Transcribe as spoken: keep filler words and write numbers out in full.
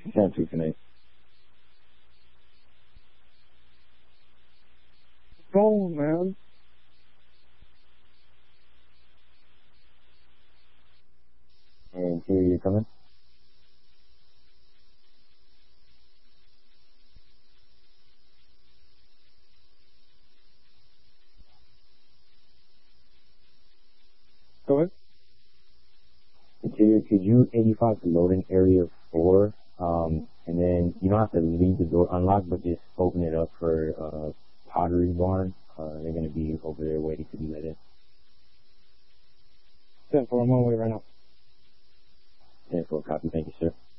ten two connect. Go, man. And here you're coming. Go ahead. Interior, could you eighty-five to loading area four, um, and then you don't have to leave the door unlocked, but just open it up for uh, Pottery Barn. Uh, they're going to be over there waiting to be let in. ten four, I'm on my way right now. ten four, copy. Thank you, sir.